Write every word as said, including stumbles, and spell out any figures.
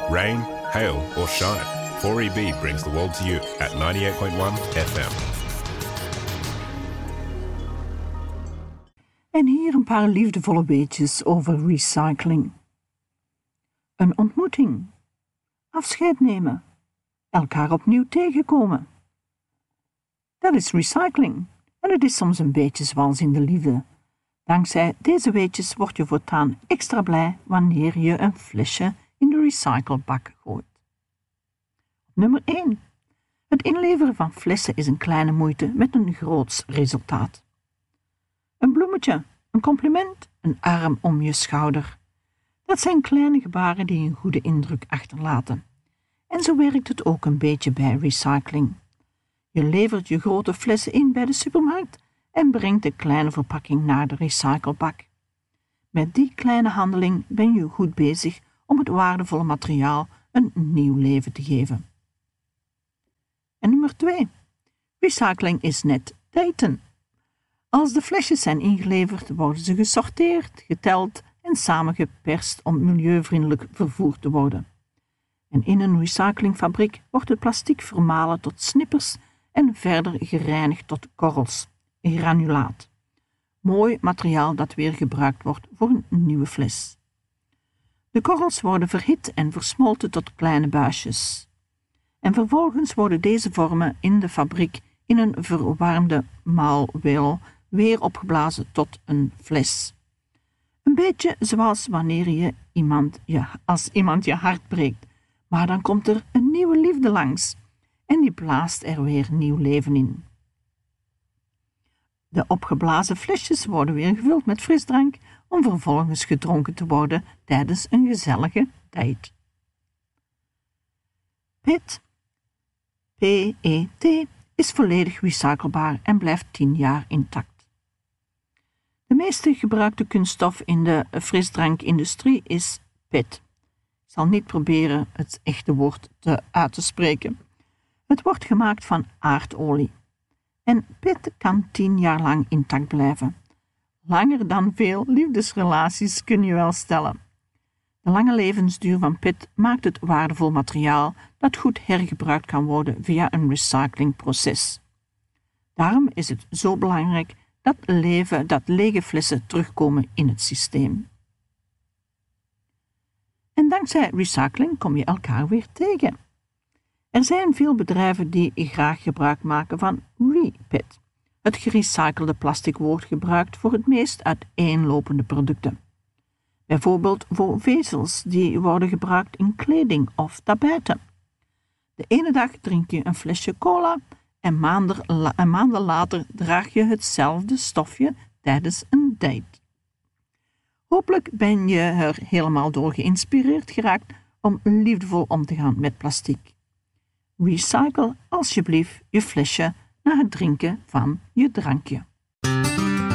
Rain, hail, or shine, four E B brings the world to you at ninety-eight point one F M. En hier een paar liefdevolle weetjes over recycling. Een ontmoeting. Afscheid nemen. Elkaar opnieuw tegenkomen. Dat is recycling. En het is soms een beetje zoals in de liefde. Dankzij deze weetjes word je voortaan extra blij wanneer je een flesje in de recyclebak gooit. Nummer één. Het inleveren van flessen is een kleine moeite met een groots resultaat. Een bloemetje, een compliment, een arm om je schouder. Dat zijn kleine gebaren die een goede indruk achterlaten. En zo werkt het ook een beetje bij recycling. Je levert je grote flessen in bij de supermarkt en brengt de kleine verpakking naar de recyclebak. Met die kleine handeling ben je goed bezig om het waardevolle materiaal een nieuw leven te geven. En nummer twee. Recycling is net daten. Als de flesjes zijn ingeleverd, worden ze gesorteerd, geteld en samengeperst om milieuvriendelijk vervoerd te worden. En in een recyclingfabriek wordt het plastic vermalen tot snippers en verder gereinigd tot korrels, granulaat. Mooi materiaal dat weer gebruikt wordt voor een nieuwe fles. De korrels worden verhit en versmolten tot kleine buisjes. En vervolgens worden deze vormen in de fabriek in een verwarmde maalweel weer opgeblazen tot een fles. Een beetje zoals wanneer je iemand je, als iemand je hart breekt, maar dan komt er een nieuwe liefde langs en die blaast er weer nieuw leven in. De opgeblazen flesjes worden weer gevuld met frisdrank om vervolgens gedronken te worden tijdens een gezellige date. P E T, P E T, is volledig recyclebaar en blijft tien jaar intact. De meeste gebruikte kunststof in de frisdrankindustrie is P E T. Ik zal niet proberen het echte woord te, uit te spreken. Het wordt gemaakt van aardolie. En P E T kan tien jaar lang intact blijven. Langer dan veel liefdesrelaties kun je wel stellen. De lange levensduur van P E T maakt het waardevol materiaal dat goed hergebruikt kan worden via een recyclingproces. Daarom is het zo belangrijk dat, leven, dat lege flessen terugkomen in het systeem. En dankzij recycling kom je elkaar weer tegen. Er zijn veel bedrijven die graag gebruik maken van re-P E T. Het gerecyclede plastic wordt gebruikt voor het meest uiteenlopende producten. Bijvoorbeeld voor vezels die worden gebruikt in kleding of tapijten. De ene dag drink je een flesje cola en maanden, la- en maanden later draag je hetzelfde stofje tijdens een date. Hopelijk ben je er helemaal door geïnspireerd geraakt om liefdevol om te gaan met plastic. Recycle alsjeblieft je flesje na het drinken van je drankje.